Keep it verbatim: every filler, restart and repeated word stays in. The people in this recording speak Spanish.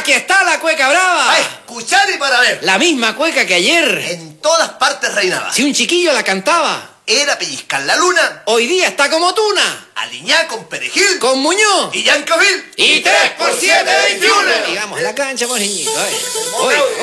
Aquí está la cueca brava. A escuchar y para ver. La misma cueca que ayer. En todas partes reinaba. Si un chiquillo la cantaba. Era pellizcar la luna. Hoy día está como tuna. Aliñá con perejil. Con Muñoz. Y Yancavil. Y tres por siete, veintiuno. Digamos, la cancha, pues, niñito. Eh. Oye,